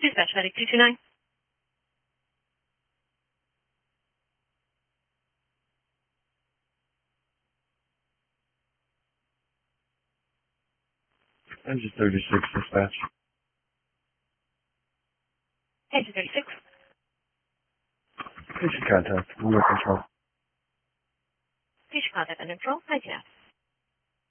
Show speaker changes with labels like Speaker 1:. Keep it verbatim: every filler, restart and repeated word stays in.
Speaker 1: Dispatch Medic two two nine.
Speaker 2: Engine thirty-six, dispatch.
Speaker 1: Engine thirty-six.
Speaker 2: Patient contact, under control.
Speaker 1: Patient contact under control. I can ask.